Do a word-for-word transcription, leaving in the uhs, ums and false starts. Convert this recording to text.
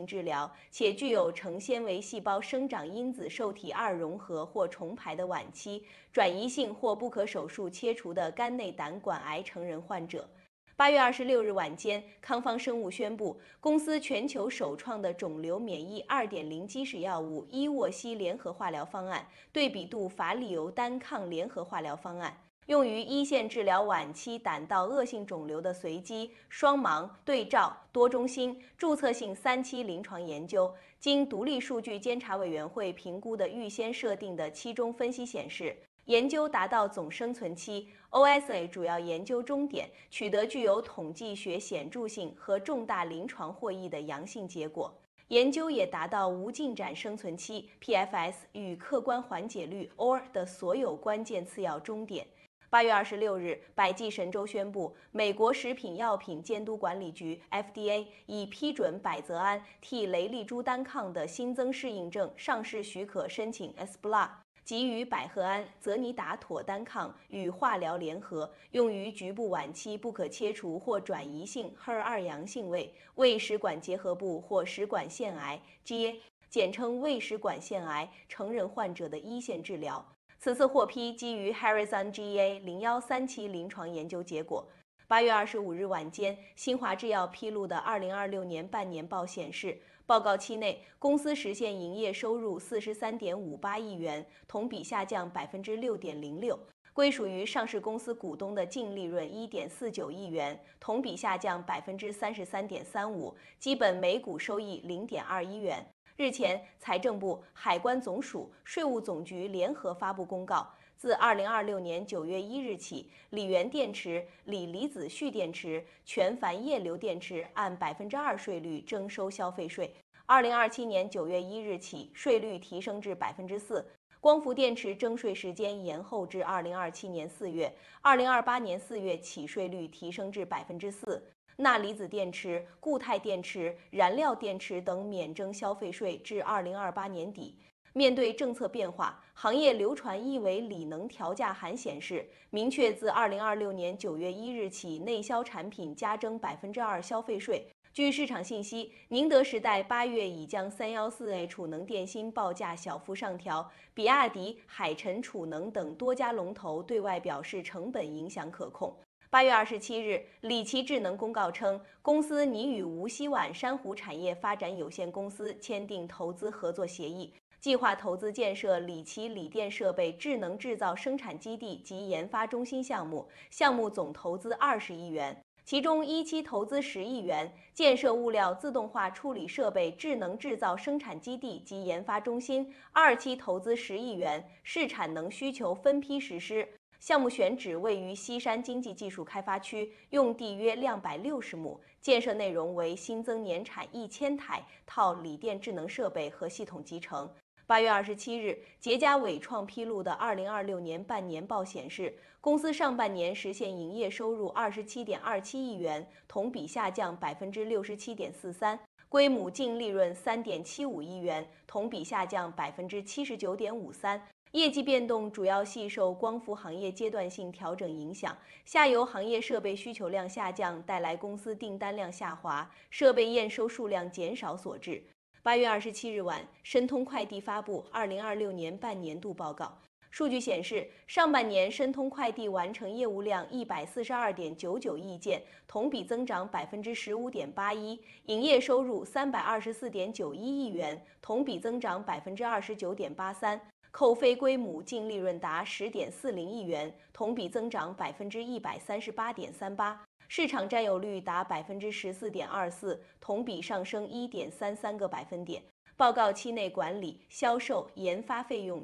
治疗，且具有成纤维细胞生长因子受体二融合或重排的晚期、转移性或不可手术切除的肝内胆管癌成人患者。八月二十六日晚间，康方生物宣布，公司全球首创的肿瘤免疫 二点零 基石药物伊沃西联合化疗方案，对比度法利尤单抗联合化疗方案。用于一线治疗晚期胆道恶性肿瘤的随机、双盲、对照、多中心、注册性三期临床研究，经独立数据监察委员会评估的预先设定的期中分析显示，研究达到总生存期 O S A 主要研究终点，取得具有统计学显著性和重大临床获益的阳性结果。研究也达到无进展生存期 P F S 与客观缓解率 O R 的所有关键次要终点。八月二十六日，百济神州宣布，美国食品药品监督管理局 F D A 已批准百泽安替雷利珠单抗的新增适应症上市许可申请 E S B L A， 即与百合胺、泽尼达妥单抗与化疗联合，用于局部晚期不可切除或转移性 H E R 二 阳性胃胃食管结核部或食管腺癌 G A， 简称胃食管腺癌成人患者的一线治疗。此次获批基于 Horizon G E A 零一三期临床研究结果。八月二十五日晚间，新华制药披露的二零二六年半年报显示，报告期内公司实现营业收入四十三点五八亿元，同比下降百分之六点零六。归属于上市公司股东的净利润一点四九亿元，同比下降百分之三十三点三五，基本每股收益零点二一元。日前，财政部、海关总署、税务总局联合发布公告，自二零二六年九月一日起，锂源电池、锂离子蓄电池、全钒液流电池按百分之二税率征收消费税。二零二七年九月一日起，税率提升至百分之四。光伏电池征税时间延后至二零二七年四月，二零二八年四月起税率提升至百分之四。钠离子电池、固态电池、燃料电池等免征消费税至二零二八年底。面对政策变化，行业流传一维锂能调价函显示，明确自二零二六年九月一日起，内销产品加征百分之二消费税。据市场信息，宁德时代八月已将三一四 A 储能电芯报价小幅上调，比亚迪、海辰储能等多家龙头对外表示成本影响可控。八月二十七日，理奇智能公告称，公司拟与无锡皖珊瑚产业发展有限公司签订投资合作协议，计划投资建设理奇锂电设备智能制造生产基地及研发中心项目，项目总投资二十亿元，其中一期投资十亿元，建设物料自动化处理设备智能制造生产基地及研发中心；二期投资十亿元，视产能需求分批实施。项目选址位于西山经济技术开发区，用地约两百六十亩，建设内容为新增年产一千台套锂电智能设备和系统集成。八月二十七日，捷佳伟创披露的二零二六年半年报显示，公司上半年实现营业收入二十七点二七亿元，同比下降百分之六十七点四三，归母净利润三点七五亿元，同比下降百分之七十九点五三。业绩变动主要系受光伏行业阶段性调整影响，下游行业设备需求量下降带来公司订单量下滑，设备验收数量减少所致。八月二十七日晚，申通快递发布二零二六年半年度报告。数据显示，上半年申通快递完成业务量一百四十二点九九亿件，同比增长百分之十五点八一，营业收入三百二十四点九一亿元，同比增长百分之二十九点八三。扣非归母净利润达十点四零亿元，同比增长百分之一百三十八点三八，市场占有率达百分之十四点二四，同比上升一点三三个百分点。报告期内管理、销售、研发费用